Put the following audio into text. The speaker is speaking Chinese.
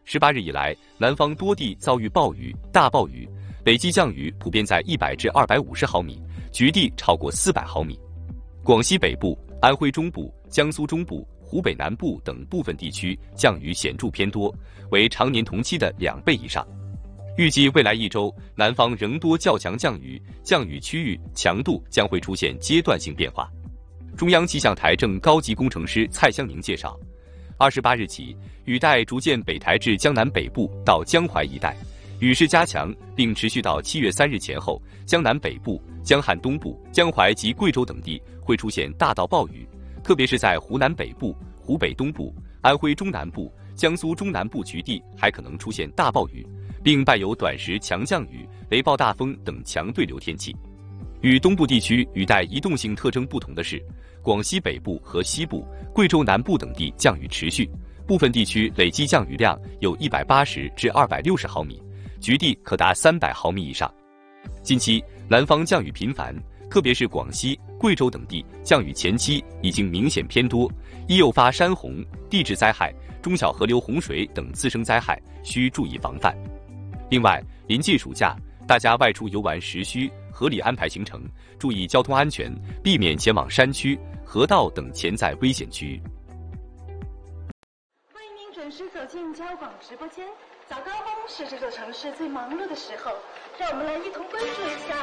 18日以来，南方多地遭遇暴雨、大暴雨，累计降雨普遍在100至250毫米，局地超过400毫米。广西北部、安徽中部、江苏中部、湖北南部等部分地区降雨显著偏多，为常年同期的2倍以上。预计未来1周，南方仍多较强降雨，降雨区域强度将会出现阶段性变化。中央气象台正高级工程师蔡香宁介绍，28日起，雨带逐渐北抬至江南北部到江淮一带，雨势加强，并持续到7月3日前后，江南北部、江汉东部、江淮及贵州等地会出现大到暴雨，特别是在湖南北部、湖北东部、安徽中南部、江苏中南部局地还可能出现大暴雨，并伴有短时强降雨、雷暴大风等强对流天气。与东部地区雨带移动性特征不同的是，广西北部和西部、贵州南部等地降雨持续，部分地区累计降雨量有180至260毫米，局地可达300毫米以上。近期南方降雨频繁，特别是广西、贵州等地降雨前期已经明显偏多，易诱发山洪、地质灾害、中小河流洪水等滋生灾害，需注意防范。另外，临近暑假，大家外出游玩时需合理安排行程，注意交通安全，避免前往山区、河道等潜在危险区域。 欢迎您准时走进交广直播间。早高峰是这座城市最忙碌的时候，让我们来一同关注一下